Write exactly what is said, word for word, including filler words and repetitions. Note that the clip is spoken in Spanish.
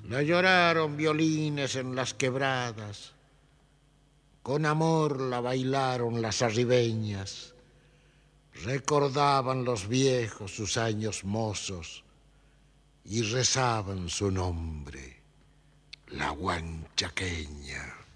La lloraron violines en las quebradas, con amor la bailaron las arribeñas, recordaban los viejos sus años mozos y rezaban su nombre, la huanchaqueña.